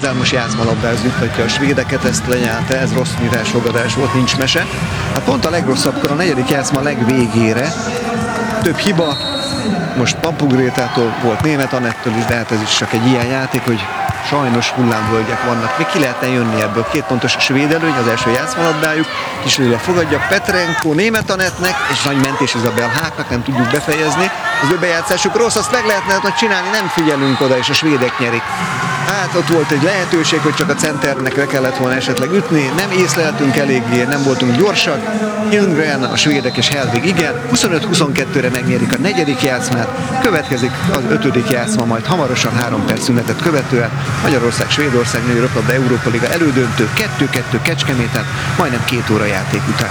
után most játszmalabdázni juttatja a svédeket, ezt lenyelta, ez rossz nyitásfogadás volt, nincs mese. Hát pont a legrosszabbkor a negyedik játszma legvégére több hiba, most Pampugrétától volt, Németh Annettől is, de hát ez is csak egy ilyen játék, hogy sajnos hullámvölgyek vannak. Még ki lehetne jönni ebből? 2 pontos svéd előny, az első játszmalabdájuk. Kislőle fogadja Petrenko Németh Annettnek, és nagy mentés Izabel Háknak, nem tudjuk befejezni. Az ő bejátszásuk rossz, azt meg lehetne csinálni, nem figyelünk oda, és a svédek nyerik. Hát ott volt egy lehetőség, hogy csak a centernek le kellett volna esetleg ütni, nem észleltünk eléggé, nem voltunk gyorsak. Ljunggren, a svédek és Helvig igen, 25-22-re megnyerik a negyedik játszmát, következik az 5. játszma, majd hamarosan 3 perc szünetet követően Magyarország, Svédország női röplabda Európa Liga elődöntő 2-2 Kecskeméten, majdnem 2 óra játék után.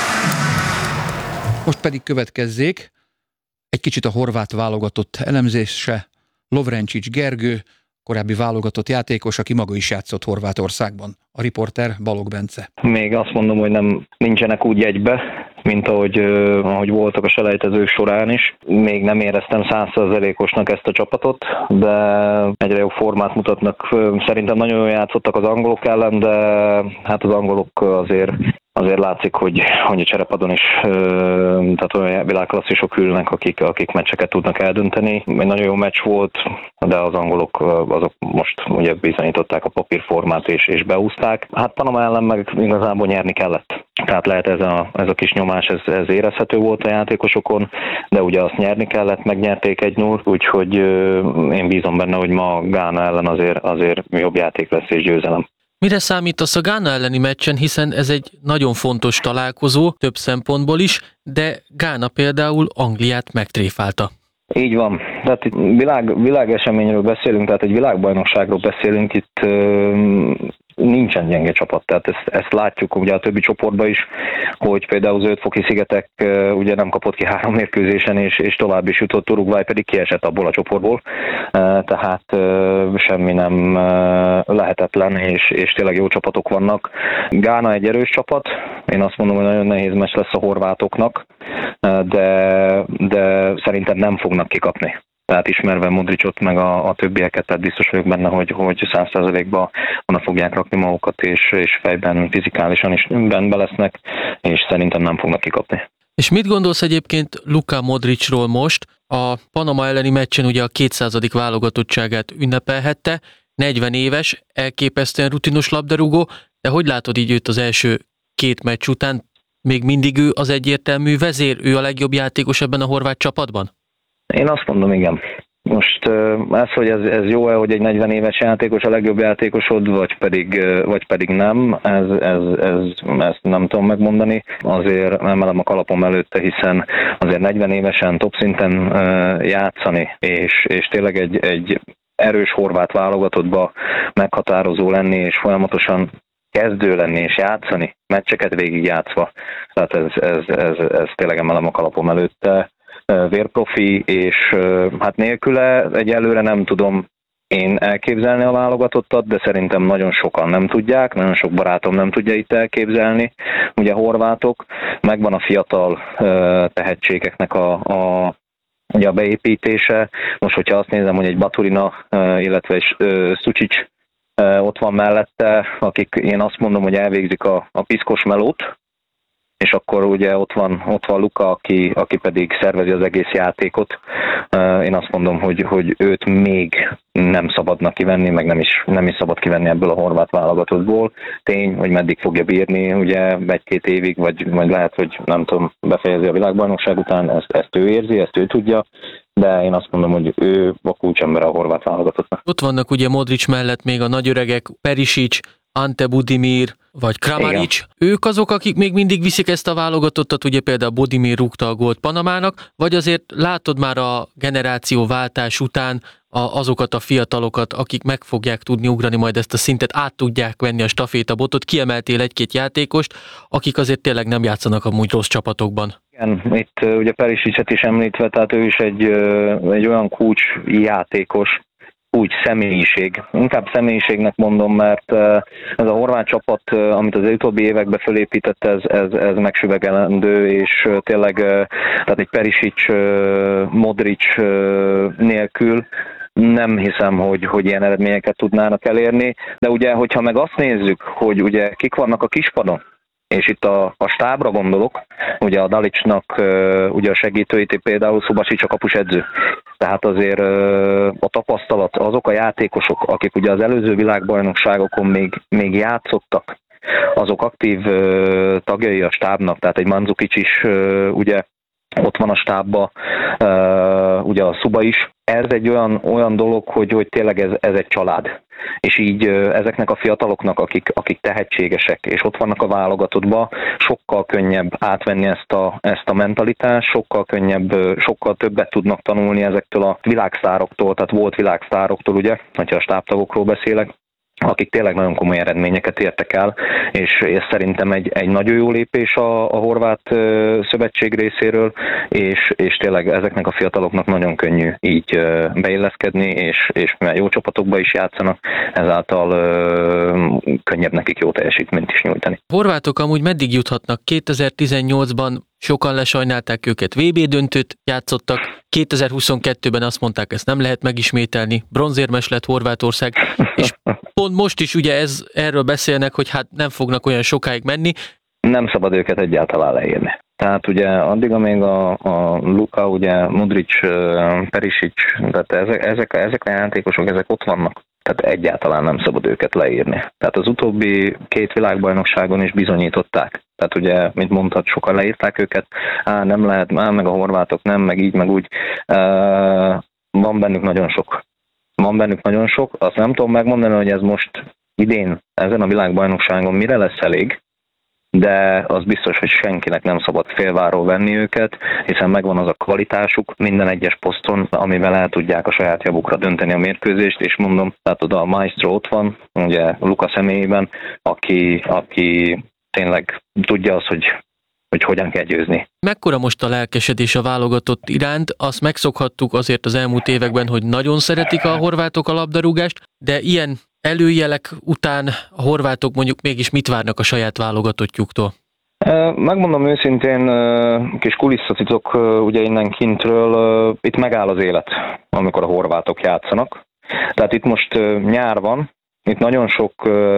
Most pedig következzék egy kicsit a horvát válogatott elemzése. Lovrencsics Gergő, korábbi válogatott játékos, aki maga is játszott Horvátországban. A riporter Balog Bence. Még azt mondom, hogy nincsenek úgy egybe, mint ahogy voltak a selejtezők során is. Még nem éreztem 100%-osnak ezt a csapatot, de egyre jobb formát mutatnak. Szerintem nagyon jól játszottak az angolok ellen, de hát az angolok azért látszik, hogy a cserepadon is tehát olyan világklasszisok ülnek, akik meccseket tudnak eldönteni. Egy nagyon jó meccs volt, de az angolok azok most ugye bizonyították a papírformát és beúzták. Hát Panama ellen meg igazából nyerni kellett. Tehát lehet ez a kis nyomás, ez érezhető volt a játékosokon, de ugye azt nyerni kellett, megnyerték 1-0, úgyhogy én bízom benne, hogy ma Gána ellen azért jobb játék lesz és győzelem. Mire számítasz a Gána elleni meccsen, hiszen ez egy nagyon fontos találkozó, több szempontból is, de Gána például Angliát megtréfálta. Így van. Tehát itt világeseményről beszélünk, tehát egy világbajnokságról beszélünk, itt nincsen gyenge csapat, tehát ezt látjuk ugye a többi csoportban is, hogy például az Zöld-foki-szigetek ugye nem kapott ki 3 mérkőzésen, és tovább is jutott, Uruguay pedig kiesett abból a csoportból, tehát semmi nem lehetetlen, és tényleg jó csapatok vannak. Gána egy erős csapat, én azt mondom, hogy nagyon nehéz meccs lesz a horvátoknak, de szerintem nem fognak kikapni. Tehát ismerve Modricot meg a többieket, tehát biztos vagyok benne, hogy 100%-ban onnan fogják rakni magukat, és fejben, fizikálisan is benne lesznek, és szerintem nem fognak kikapni. És mit gondolsz egyébként Luka Modricról most? A Panama elleni meccsen ugye a 200. válogatottságát ünnepelhette, 40 éves, elképesztően rutinos labdarúgó, de hogy látod így őt az első 2 meccs után? Még mindig ő az egyértelmű vezér, ő a legjobb játékos ebben a horvát csapatban? Én azt mondom, igen. Most ez, hogy ez jó-e, hogy egy 40 éves játékos a legjobb játékosod, vagy pedig nem, ezt nem tudom megmondani. Azért emelem a kalapom előtte, hiszen azért 40 évesen top szinten játszani, és tényleg egy erős horvát válogatottba meghatározó lenni, és folyamatosan kezdő lenni és játszani, meccseket végigjátszva. Tehát ez tényleg emelem a kalapom előtte. Vérprofi, és hát nélküle egyelőre nem tudom én elképzelni a válogatottat, de szerintem nagyon sokan nem tudják, nagyon sok barátom nem tudja itt elképzelni. Ugye horvátok, megvan a fiatal tehetségeknek ugye a beépítése. Most, hogyha azt nézem, hogy egy Baturina, illetve egy Sučić ott van mellette, akik én azt mondom, hogy elvégzik a piszkos melót, és akkor ugye ott van Luka, aki pedig szervezi az egész játékot. Én azt mondom, hogy őt még nem szabadnak kivenni, meg nem is szabad kivenni ebből a horvát válogatottból. Tény, hogy meddig fogja bírni, ugye 1-2 évig, vagy lehet, hogy nem tudom, befejezi a világbajnokság után, ezt ő érzi, ezt ő tudja, de én azt mondom, hogy ő a kulcsember a horvát válogatottnak. Ott vannak ugye Modric mellett még a nagyöregek, Perisic, Ante Budimir, vagy Kramaric. Igen. Ők azok, akik még mindig viszik ezt a válogatottat, ugye például Budimir rúgta a gólt Panamának, vagy azért látod már a generációváltás után azokat a fiatalokat, akik meg fogják tudni ugrani majd ezt a szintet, át tudják venni a stafétabotot, kiemeltél 1-2 játékost, akik azért tényleg nem játszanak amúgy rossz csapatokban. Igen, itt ugye Perisicet is említve, tehát ő is egy olyan kulcs játékos, úgy személyiség. Inkább személyiségnek mondom, mert ez a horvát csapat, amit az utóbbi években fölépített, ez megsüvegelendő, és tényleg tehát egy Perisic, Modric nélkül nem hiszem, hogy ilyen eredményeket tudnának elérni, de ugye, hogyha meg azt nézzük, hogy ugye kik vannak a kispadon, és itt a stábra gondolok, ugye a Dalicsnak ugye a segítőit, például Szubasics a kapusedző. Tehát azért a tapasztalat, azok a játékosok, akik ugye az előző világbajnokságokon még játszottak, azok aktív tagjai a stábnak, tehát egy Mandzukic is ugye ott van a stábban, ugye a Szuba is. Ez egy olyan dolog, hogy tényleg ez egy család. És így ezeknek a fiataloknak, akik tehetségesek, és ott vannak a válogatottban, sokkal könnyebb átvenni ezt a mentalitást, sokkal könnyebb, sokkal többet tudnak tanulni ezektől a világsztároktól, tehát volt világsztároktól, ugye, hogyha a stábtagokról beszélek, akik tényleg nagyon komoly eredményeket értek el, és ez szerintem egy nagyon jó lépés a horvát szövetség részéről, és tényleg ezeknek a fiataloknak nagyon könnyű így beilleszkedni, és mivel jó csapatokba is játszanak, ezáltal könnyebb nekik jó teljesítményt is nyújtani. A horvátok amúgy meddig juthatnak? 2018-ban sokan lesajnálták őket, VB döntőt játszottak, 2022-ben azt mondták, ezt nem lehet megismételni, bronzérmes lett Horvátország, és pont most is ugye erről beszélnek, hogy hát nem fognak olyan sokáig menni. Nem szabad őket egyáltalán leírni. Tehát ugye addig, amíg a Luka, ugye Modric, Perisic, tehát ezek a játékosok, ezek ott vannak. Tehát egyáltalán nem szabad őket leírni. Tehát az utóbbi 2 világbajnokságon is bizonyították. Tehát ugye, mint mondtad, sokan leírták őket, nem lehet, meg a horvátok nem, meg így, meg úgy. Van bennük nagyon sok. Azt nem tudom megmondani, hogy ez most idén, ezen a világbajnokságon mire lesz elég, de az biztos, hogy senkinek nem szabad félváról venni őket, hiszen megvan az a kvalitásuk minden egyes poszton, amivel el tudják a saját javukra dönteni a mérkőzést, és mondom, tehát oda a Maestro ott van, ugye Luka személyében, aki tényleg tudja azt, hogy hogyan kell győzni. Mekkora most a lelkesedés a válogatott iránt? Azt megszokhattuk azért az elmúlt években, hogy nagyon szeretik a horvátok a labdarúgást, de ilyen előjelek után a horvátok mondjuk mégis mit várnak a saját válogatottjuktól? Megmondom őszintén, kis kulisszatitok ugye innen kintről, itt megáll az élet, amikor a horvátok játszanak. Tehát itt most nyár van, itt nagyon sok,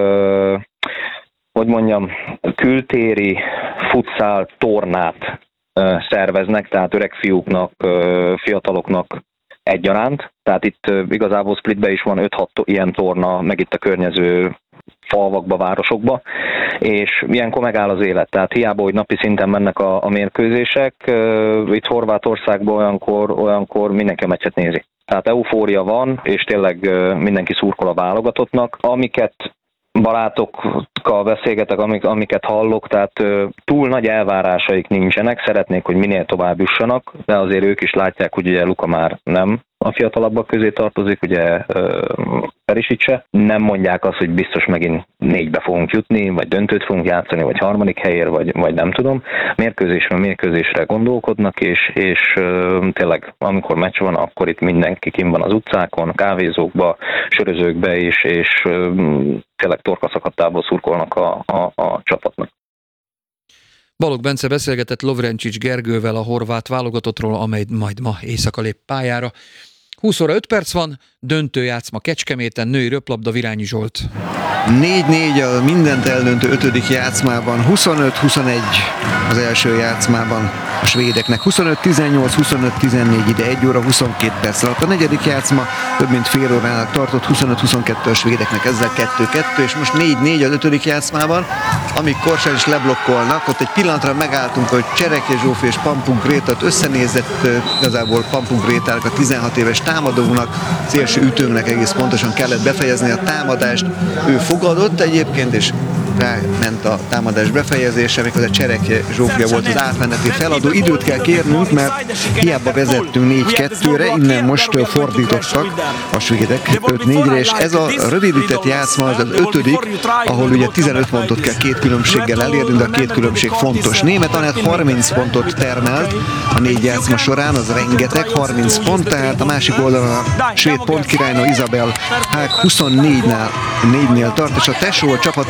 hogy mondjam, kültéri futszál tornát szerveznek, tehát öreg fiúknak, fiataloknak egyaránt. Tehát itt igazából Splitben is van 5-6 ilyen torna, meg itt a környező falvakba, városokba, és ilyenkor megáll az élet. Tehát hiába, hogy napi szinten mennek a mérkőzések, itt Horvátországban olyankor mindenki a meccset nézi. Tehát eufória van, és tényleg mindenki szurkol a válogatottnak. Amiket barátokkal beszélgetek, amiket hallok, tehát túl nagy elvárásaik nincsenek, szeretnék, hogy minél tovább jussanak, de azért ők is látják, hogy ugye Luka már nem a fiatalabbak közé tartozik, ugye Perisic se. Nem mondják azt, hogy biztos megint 4-be fogunk jutni, vagy döntőt fogunk játszani, vagy 3. helyért, vagy nem tudom. Mérkőzésre gondolkodnak, és tényleg amikor meccs van, akkor itt mindenki kint van az utcákon, kávézókba, sörözőkbe is, és tényleg torkaszakadtából szurkolnak a csapatnak. Balogh Bence beszélgetett Lovrencsics Gergővel a horvát válogatottról, amely majd ma éjszaka lép pályára. 20 óra 5 perc van, döntőjátszma Kecskeméten, női röplabda, Virányi Zsolt. 4-4 a mindent eldöntő 5. játszmában, 25-21 az első játszmában a svédeknek, 25-18, 25-14 ide 1 óra 22 perc alatt. A 4. játszma több mint fél órának tartott, 25-22 a svédeknek, ezzel 2-2, és most 4-4 az 5. játszmában, amíg Korsán is leblokkolnak, ott egy pillanatra megálltunk, hogy Csereke Zsófi és Pampunk Grétat összenézett, igazából Pampunk Grétának, a 16 éves támadónak, szélső ütőnknek egész pontosan kellett befejezni a támadást. Ő fogadott egyébként, és ráment a támadás befejezése, amikor a Csereke Zsófia volt az átmeneti feladó. Időt kell kérnünk, mert hiába vezettünk 4-2-re, innen most fordítottak a svédek 5-4-re, és ez a rövidített játszma az 5., ahol ugye 15 pontot kell 2 különbséggel elérni, de a 2 különbség fontos. Német Anett 30 pontot termelt a 4 játszma során, az rengeteg, 30 pont, tehát a másik oldalon a svéd pontkirálynő Isabel Haag 24-nél tart, és a tesó, a csapatkapitány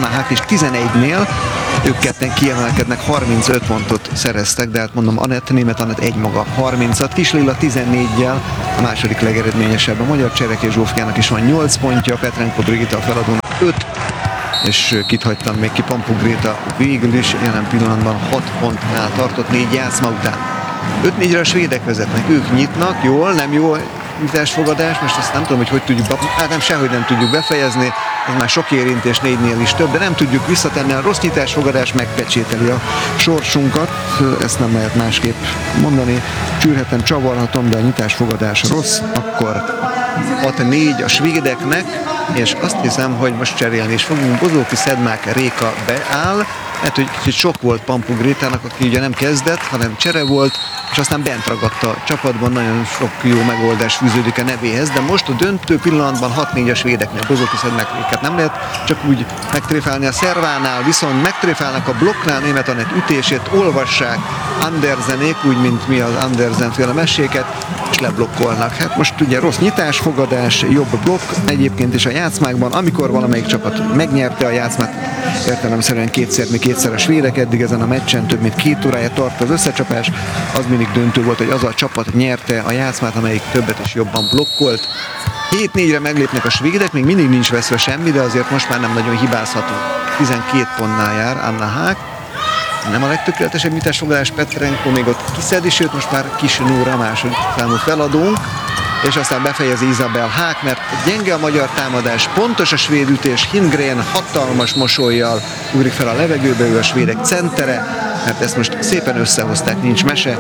Hák is 11-nél, ők ketten kiemelkednek, 35 pontot szereztek, de hát mondom, Németh Anett egymaga 30-at, Kis Lilla 14-jel, a második legeredményesebb. A magyar Csereki Zsófiának is van 8 pontja, Petrenko Brigitta a feladónak 5, és kit hagytam még ki, Pampuk Gréta végül is jelen pillanatban 6 pontnál tartott 4 játszma után. 5-4-re a svédek vezetnek, ők nyitnak, jól, nem jó nyitásfogadás, most azt nem tudom, hogy tudjuk, hát nem, sehogy nem tudjuk befejezni, ez már sok érintés, 4-nél is több, de nem tudjuk visszatenni, a rossz nyitásfogadás megpecsételi a sorsunkat, ezt nem lehet másképp mondani, csűrhetem, csavarhatom, de a nyitásfogadás rossz, akkor 6-4 a svédeknek, és azt hiszem, hogy most cserélni is fogunk. Bozóki Szedmák Réka beáll, mert hogy kicsit sok volt Pampuk Grétának, aki ugye nem kezdett, hanem csere volt, és aztán bent ragadt a csapatban, nagyon sok jó megoldás fűződik a nevéhez, de most a döntő pillanatban 6-4 a svédeknél. Bozóki Szedmák Rékát nem lehet csak úgy megtréfálni a szervánál, viszont megtréfálnak a blokknál Németh Anett ütését, olvassák Andersenék, úgy, mint mi az Andersen féle meséket, és leblokkolnak. Hát most ugye rossz nyitásfogadás, jobb blokk, egyébként is a játszmákban, amikor valamelyik csapat megnyerte a játszmát, értelemszerűen kétszer a svédek, eddig ezen a meccsen több mint 2 órája tart az összecsapás, az mindig döntő volt, hogy az a csapat nyerte a játszmát, amelyik többet és jobban blokkolt. 7-4-re meglépnek a svédek, még mindig nincs veszve semmi, de azért most már nem nagyon hibázhatunk. 12 pontnál jár Anna Hák, nem a legtökéletesebb nyitásfogadás, Petrenko még ott kiszedi, sőt most már Kis Nóra második számú feladónk, és aztán befejezi Isabel Hák, mert gyenge a magyar támadás, pontos a svéd ütés, Hindgren hatalmas mosollyal ugrik fel a levegőbe, ő a svédek centere, mert ezt most szépen összehozták, nincs mese,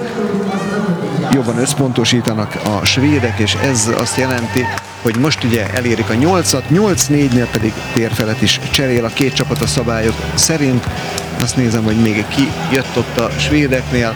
jobban összpontosítanak a svédek, és ez azt jelenti, hogy most ugye elérik a 8-at, 8-4-nél pedig térfelet is cserél a két csapat a szabályok szerint. Azt nézem, hogy még ki jött ott a svédeknél,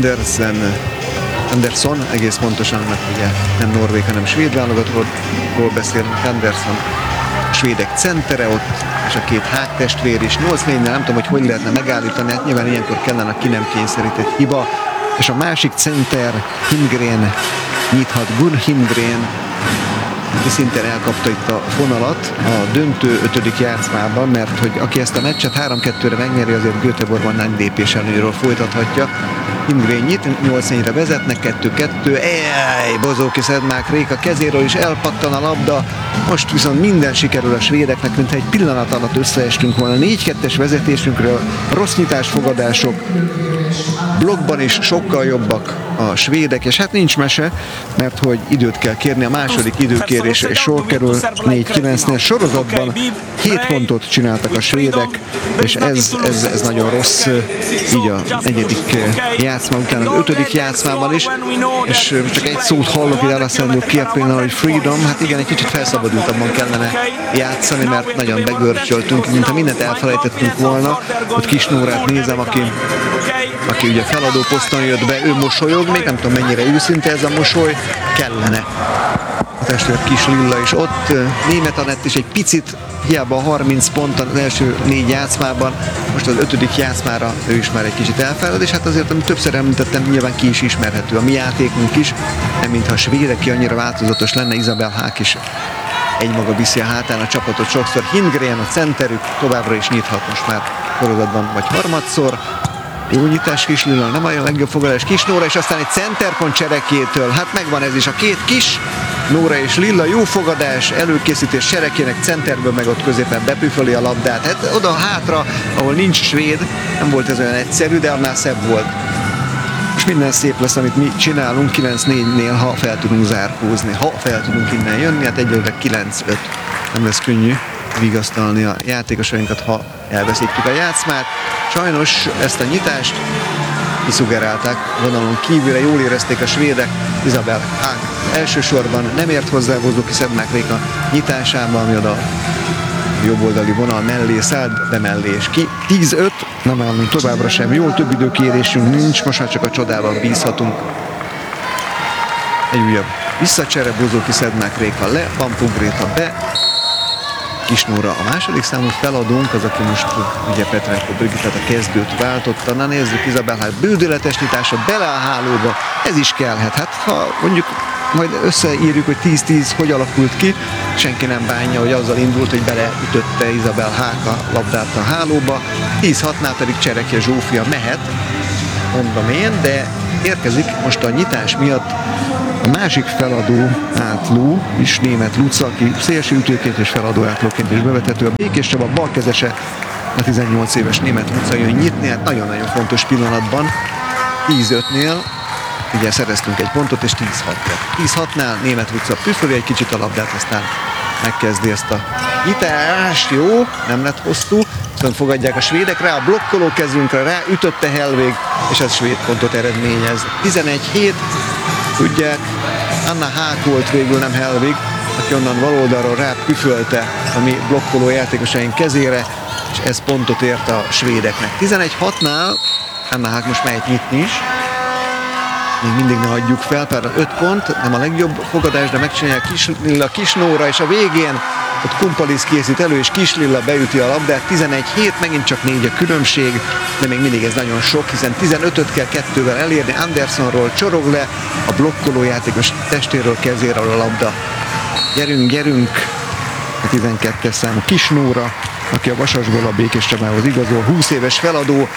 Andersson, egész pontosan, mert ugye nem norvég, hanem svéd válogatottról beszélünk, Andersson a svédek centere ott, és a két Hák testvér is. 8-4-nél nem tudom, hogy lehetne megállítani, hát nyilván ilyenkor kellene a ki nem kényszerített hiba, és a másik center Hindgren nyithat, Gun Hindgren, aki szintén elkapta itt a fonalat a döntő 5. játszmában, mert hogy aki ezt a meccset 3-2-re megnyeri, azért Göteborgban nem lépés előről folytathatja. Hindgren nyit, 8-4-re vezetnek, 2-2, Bozóki Szedmák Réka kezéről is elpattan a labda, most viszont minden sikerül a svédeknek, mintha egy pillanat alatt összeestünk volna. 4-2-es vezetésünkről, rossz nyitásfogadások, blokkban is sokkal jobbak a svédek, és hát nincs mese, mert hogy időt kell kérni, a második időkérésre és sor kerül 4-9-nél. Sorozatban 7 pontot csináltak a svédek, és ez nagyon rossz, így a negyedik játszma után, az 5. játszmában is, és csak egy szót hallok, hogy Alessandro Chiappina, hogy freedom, hát igen, egy kicsit felszabadultabban kellene játszani, mert nagyon begörcsöltünk, mintha mindent elfelejtettünk volna. Ott Kis Nórát nézem, aki ugye feladó poszton jött be, ő mosolyog, még nem tudom mennyire őszinte ez a mosoly, kellene. A testvér Kis Lilla is ott, Németh Anett is egy picit, hiába 30 pont az első 4 játszmában, most az 5. játszmára ő is már egy kicsit elfárad, és hát azért, amit többször említettem, nyilván ki is ismerhető, a mi játékunk is, nem mintha a svédek ki annyira változatos lenne, Isabel Hák is egymaga viszi a hátán a csapatot sokszor. Hindgren a centerük továbbra is nyithat most már sorozatban vagy harmadszor. Jó nyitás Kis Lilla, nem a legjobb fogadás Kis Nóra, és aztán egy centerpont Cserekétől, hát megvan ez is, a két Kis Nóra és Lilla, jó fogadás, előkészítés Cserekének, centerből meg ott középen bepüföli a labdát, hát oda hátra, ahol nincs svéd, nem volt ez olyan egyszerű, de annál szebb volt. És minden szép lesz, amit mi csinálunk 9-4-nél, ha fel tudunk zárkózni, ha fel tudunk innen jönni, hát egyelőre 9-5, nem lesz könnyű vigasztalni a játékosainkat, ha elveszítjük a játszmát. Sajnos ezt a nyitást kiszugerálták vonalon kívülre, jól érezték a svédek, Isabel Hák elsősorban nem ért hozzá Bozóki Szedmák Réka nyitásába, ami oda jobboldali vonal mellé szállt, de mellé és ki. 10-5, nem állunk továbbra sem jól, több időkérésünk nincs, most már csak a csodában bízhatunk. Egy újabb visszacsere, Bozóki Szedmák Réka le, Pampuk Gréta be, Kis Nóra a második számú feladónk, az, aki most ugye Petrenko Brigittát a kezdőt váltotta. Na nézzük, Isabel Hák bődületes nyitása bele a hálóba, ez is kellhet. Hát ha mondjuk majd összeírjuk, hogy 10-10 hogy alakult ki. Senki nem bánja, hogy azzal indult, hogy beleütötte Isabel Haak a labdát a hálóba. 10-6-nál pedig Cserekje Zsófia mehet, mondom én, de érkezik most a nyitás miatt a másik feladó átló is, Németh Luca, aki szélső ütőként és feladó átlóként is bevethető. A Békés Csaba balkezese, a 18 éves Németh Luca jön nyitni, hát nagyon-nagyon fontos pillanatban. 10-5-nél ugye szereztünk egy pontot, és 10-6 lett. 10-6-nál Németh Luca püföli egy kicsit a labdát, aztán megkezdi ezt a nyitást. Jó, nem lett hosszú, viszont fogadják a svédek rá, a blokkoló kezünkre rá, ütötte Helvég, és ez svéd pontot eredményez. 11-7, tudják, Anna Haak volt végül, nem Helvég, aki onnan baloldalról rá püfölte a mi blokkoló játékosaink kezére, és ez pontot ért a svédeknek. 11-6-nál Anna Haak most mehet nyitni is. Még mindig ne hagyjuk fel, pár 5 pont, nem a legjobb fogadás, de megcsinálja Kislilla, Kisnóra, és a végén ott Kumpalisz készít elő, és Kislilla beüti a labdát. 11-7, megint csak 4 a különbség, de még mindig ez nagyon sok, hiszen 15-öt kell 2-vel elérni. Andersonról csorog le, a blokkoló játékos testéről, kezéről a labda. Gyerünk, gyerünk! A 12-es számú Kisnóra, aki a Vasasból a Békés Csabához igazol, 20 éves feladó.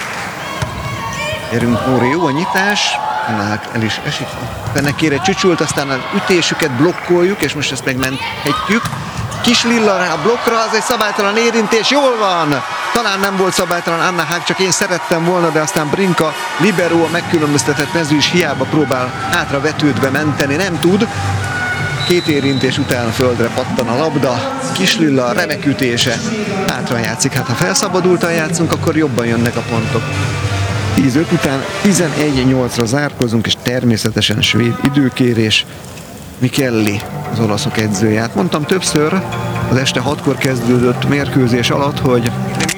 Gyerünk, Nóri, jó a nyitás. Annak el is esik. Fenekére csücsült, aztán az ütésüket blokkoljuk, és most ezt megmenthetjük. Kislilla rá a blokkra, az egy szabálytalan érintés, jól van! Talán nem volt szabálytalan Anna Haak, csak én szerettem volna, de aztán Brinka libero, a megkülönböztetett mező is hiába próbál hátra vetődve menteni, nem tud. 2 érintés után földre pattan a labda, Kislilla remek ütése, hátra játszik. Hát ha felszabadultan játszunk, akkor jobban jönnek a pontok. 10-5 után 11-8-ra zárkozunk, és természetesen svéd időkérés. Michelli, az olaszok edzőját. Mondtam többször az este 6-kor kezdődött mérkőzés alatt, hogy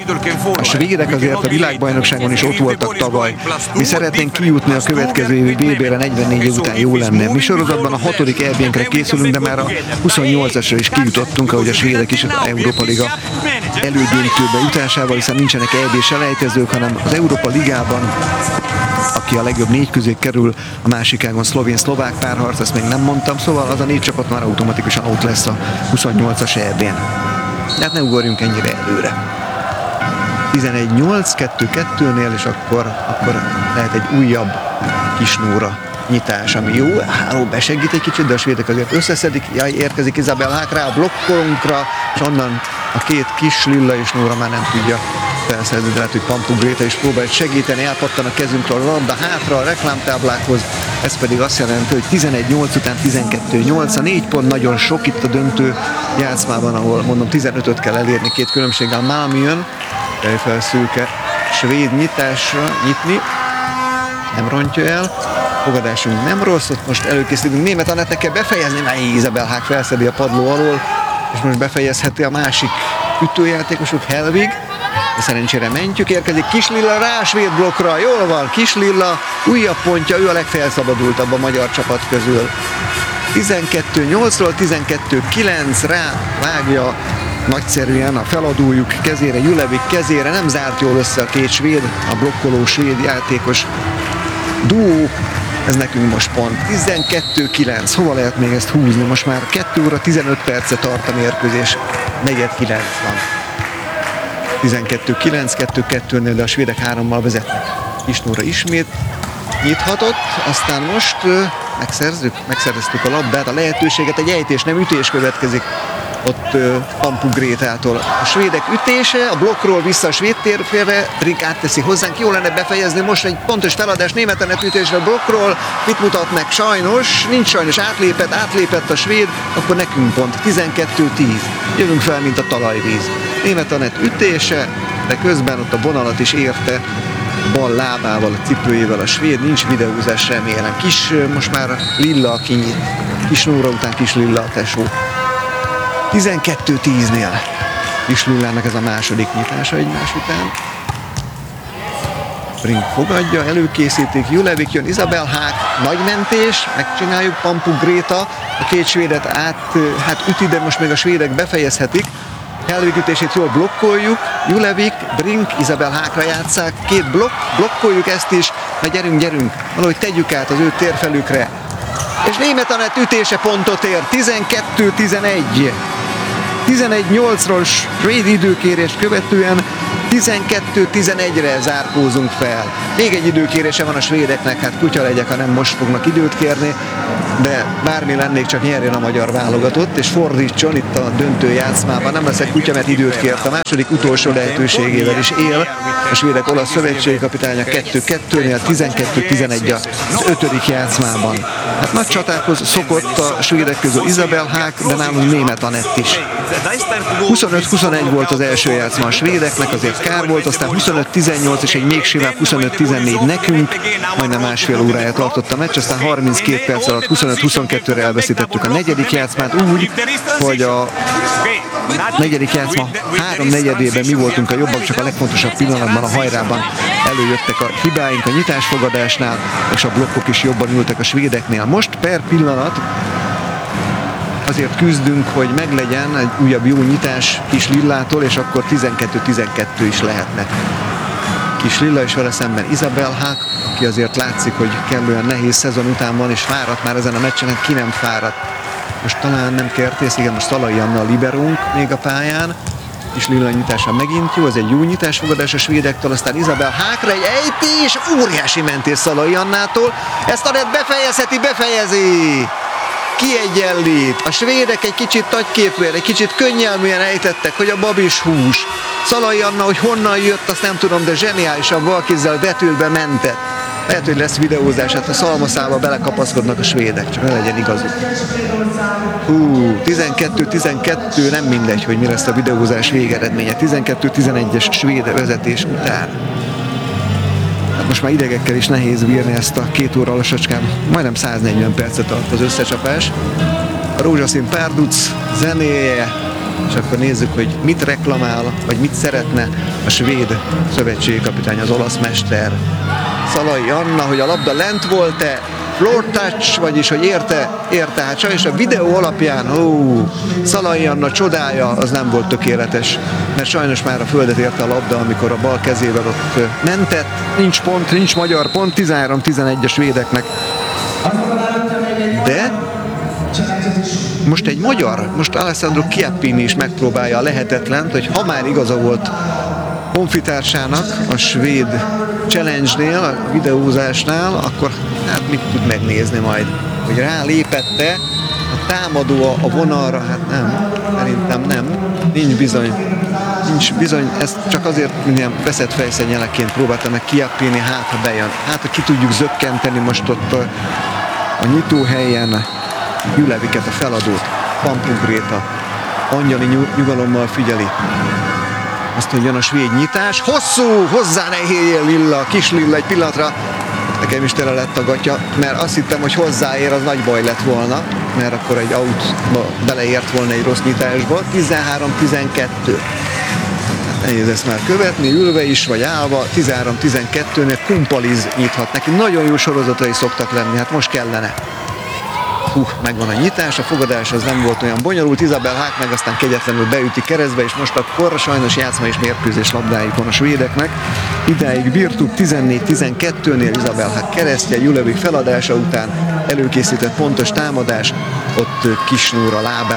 a svédek azért a világbajnokságon is ott voltak tavaly. Mi szeretnénk kijutni a következő évi BB-re 44 év után, jó lenne. Mi sorozatban a 6. EB-nkre készülünk, de már a 28-asra is kijutottunk, ahogy a svédek is az Európa Liga elődöntőbe jutásával, hiszen nincsenek EB-selejtezők, hanem az Európa Ligában, aki a legjobb 4 közé kerül, a másik ágon szlovén-szlovák párharc, ezt még nem mondtam, szóval az a 4 csapat már automatikusan ott lesz a 28-as EB-n. De hát ne ugorjunk ennyire előre. 11-8, 2-2-nél, és akkor lehet egy újabb Kisnóra nyitás, ami jó, háló besegít egy kicsit, de a svédek azért összeszedik, érkezik Isabel Haak rá a blokkolónkra, és onnan a 2 Kislilla és Nóra már nem tudja felszerzni, de lehet, hogy Pampu Gréta is próbál segíteni, elpattan a kezünkről a labda hátra a reklámtáblákhoz, ez pedig azt jelenti, hogy 11-8 után 12-8, a 4 pont nagyon sok itt a döntő játszmában, ahol mondom 15-öt kell elérni 2 különbséggel. Malmö jön, fejfelszőke svéd nyitásra nyitni, nem rontja el, fogadásunk nem rossz, ott most előkészítünk Németh Anetnek kell befejezni, mert Isabel Haak felszedi a padló alól, és most befejezheti a másik ütőjátékosuk, Helvig, de szerencsére mentjük, érkezik Kislilla rá svéd blokkra, jól van, Kislilla újabb pontja, ő a legfelszabadultabb a magyar csapat közül. 12-8-ról 12-9 rá vágja nagyszerűen a feladójuk kezére, Julevik kezére, nem zárt jól össze a 2 svéd, a blokkoló svéd játékos duó, ez nekünk most pont. 12-9, hova lehet még ezt húzni? Most már 2 óra 15 perce tart a mérkőzés, 4-9 van. 12-9, 2-2-nél, de a svédek 3-mal vezetnek. Kisnóra ismét nyithatott, aztán most megszereztük a labdát, a lehetőséget, egy ejtés, nem ütés következik ott Pampu Grétától. A svédek ütése, a blokkról vissza a svéd térfélre, Brink átteszi hozzánk, jó lenne befejezni most egy pontos feladás, Németh Anett ütésre a blokkról, mit mutatnak? Sajnos, nincs sajnos, átlépett a svéd, akkor nekünk pont, 12-10. Jövünk fel, mint a talajvíz. Németh Anett ütése, de közben ott a vonalat is érte, bal lábával, a cipőjével a svéd, nincs videózás, remélem. Most már Lilla kinyit, Kisnóra után Kislilla a tesó. 12-10-nél Kislillának ez a második nyitása egymás után. Brink fogadja, előkészítik, Julevik jön, Isabel Haak, nagy mentés, megcsináljuk, Pampu Gréta, a 2 svédet üti, de most még a svédek befejezhetik. Helvig ütését jól blokkoljuk, Julevik, Brink, Isabel Haakra játsszák, 2 blokkoljuk ezt is, na gyerünk, valahogy tegyük át az ő térfelükre. és Németh Anett ütése pontot ér. 12-11. 11-8-ról svéd időkérést követően 12-11-re zárkózunk fel. Még egy időkérése van a svédeknek, hát kutya legyek, ha nem most fognak időt kérni, de bármi lennék, csak nyerjen a magyar válogatott, és fordítson itt a döntő játszmában. Nem leszek kutya, mert időt kért. A második utolsó lehetőségével is él. A svédek olasz szövetségkapitánya 2-2-nél, 12-11 az 5. játszmában. Hát nagy csatákhoz szokott a svédek közül Isabel Haak, de nálunk Németh Anett is. 25-21 volt az első játszma a svédeknek, azért kár volt, aztán 25-18 és egy még simább 25-14 nekünk, majdnem másfél órája tartott a meccs, aztán 32 perc alatt 25-22-re elveszítettük a negyedik játszmát úgy, hogy a negyedik játszma 3/4-ében mi voltunk a jobbak, csak a legfontosabb pillanatban, a hajrában előjöttek a hibáink a nyitásfogadásnál, és a blokkok is jobban ültek a svédeknél. Most per pillanat azért küzdünk, hogy meglegyen egy újabb jó nyitás Kis Lillától, és akkor 12-12 is lehetne. Kis Lilla és vele szemben Isabel Haak, aki azért látszik, hogy kellően nehéz szezon után van, és fáradt már ezen a meccsen, hát ki nem fáradt. Most talán nem Kertész, igen, most Szalai Anna a liberónk még a pályán. Kis Lilla nyitása megint jó, ez egy jó nyitásfogadás a svédektől, aztán Isabel Haakra egy ejtés, óriási mentés Szalai Annától. Ezt Anett befejezi! Kiegyenlít. A svédek egy kicsit nagyképűen, egy kicsit könnyelműen ejtettek, hogy a babis hús. Szalai Anna, hogy honnan jött, azt nem tudom, de zseniálisan balkézzel betűlbe mentett. Lehet, hogy lesz videózás, hát a szalmaszába belekapaszkodnak a svédek, csak ne legyen igazuk. 12-12, nem mindegy, hogy mi lesz a videózás végeredménye. 12-11-es svéd vezetés után. Hát most már idegekkel is nehéz bírni ezt a 2 óra lassacskán. Majdnem 140 percet tart az összecsapás. A rózsaszín párduc zenéje, és akkor nézzük, hogy mit reklamál, vagy mit szeretne a svéd szövetségkapitány, az olasz mester. Szalai Anna, hogy a labda lent volt-e, floor touch, vagyis hogy érte, hát sajnos a videó alapján, Szalai Anna csodája az nem volt tökéletes, mert sajnos már a földet érte a labda, amikor a bal kezével ott mentett, nincs pont, nincs magyar pont, 13-11 a svédeknek. De most egy magyar, most Alessandro Chiappini is megpróbálja a lehetetlent, hogy ha már igaza volt honfitársának a svéd challenge-nél, a videózásnál, akkor hát mit tud megnézni majd? Hogy rálépette a támadó a vonalra, hát nem, szerintem nem. Nincs bizony, ezt csak azért minden veszett fejszennyeleként próbálta meg Chiappini, hát ha bejön. Hát ha ki tudjuk zökkenteni most ott a nyitóhelyen Juleviket, a feladót, Pampugréta angyali nyugalommal figyeli. Azt mondja, jön a svéd nyitás, hosszú, hozzá ne éljél Lilla, Kis Lilla egy pillanatra. Nekem is tele lett a gatya, mert azt hittem, hogy hozzáér, az nagy baj lett volna, mert akkor egy outba beleért volna egy rossz nyitásba. 13-12. Hát nehéz ezt már követni, ülve is, vagy állva. 13-12-nél Kumpaliz nyithat neki. Nagyon jó sorozatai szoktak lenni, hát most kellene. Megvan a nyitás, a fogadás az nem volt olyan bonyolult, Isabel Haak meg aztán kegyetlenül beüti keresztbe, és most akkor sajnos játszma és mérkőzés labdájuk van a svédeknek. Idáig bírtuk 14-12-nél Isabel Haak keresztje, Julevik feladása után előkészített pontos támadás, ott Kisnóra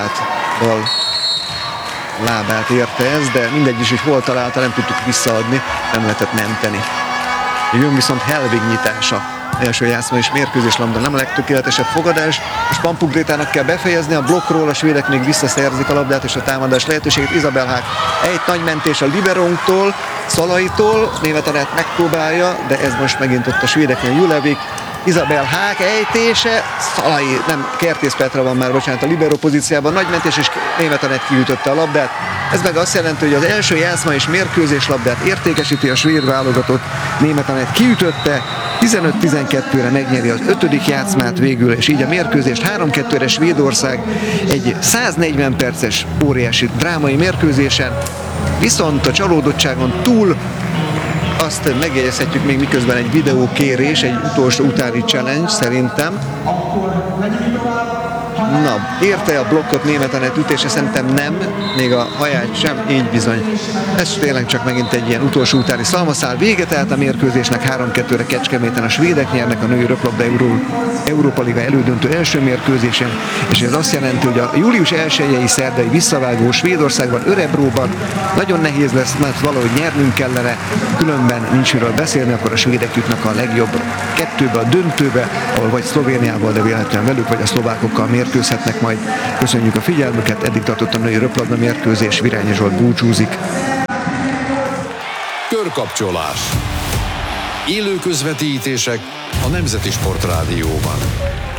lábát érte ez, de mindegy is, hogy hol találta, nem tudtuk visszaadni, nem lehetett menteni. Jön viszont Helvig nyitása. Első játszma és mérkőzés labda nem a legtökéletesebb fogadás, és Pampugrétának kell befejezni a blokkról, a svédek még visszaszerzik a labdát és a támadás lehetőségét. Isabel Haak egy nagy mentés a liberónktól, Szalaitól, Németh Anett megpróbálja, de ez most megint ott a svédeknél Julevik. Isabel Haak ejtése, Szalai, nem, Kertész Petra van már, bocsánat, a libero pozíciában, nagy mentés, és Németh Anett kiütötte a labdát. Ez meg azt jelenti, hogy az első játszma és mérkőzés labdát értékesíti a svéd válogatott, Németh Anett kiütötte, 15-12-re megnyeri az 5. játszmát végül, és így a mérkőzést 3-2-re Svédország egy 140 perces óriási drámai mérkőzésen, viszont a csalódottságon túl azt megjegyezhetjük még miközben egy videókérés, egy utolsó utáni challenge szerintem. Na, érte a blokkot Németh Anett ütése? Szerintem nem, még a haját sem, így bizony. Ez tényleg csak megint egy ilyen utolsó utáni szalmaszál. Vége tehát a mérkőzésnek, 3-2-re Kecskeméten a svédek nyernek a női röplabda Európa Liga elődöntő első mérkőzésen, és ez azt jelenti, hogy a július 1-i szerdai visszavágó Svédországban, Örebróban nagyon nehéz lesz, mert valahogy nyernünk kellene, különben nincs miről beszélni, akkor a svédek jutnak a legjobb kettőbe, a döntőbe, ahol vagy Szlovéniával, de véletlenül velük, vagy a szlovákokkal mérkőzhetnek majd. Köszönjük a figyelmüket, eddig tartott a női röplabda mérkőzés, Virányi Zsolt búcsúzik. Körkapcsolás. Élő közvetítések a Nemzeti Sportrádióban.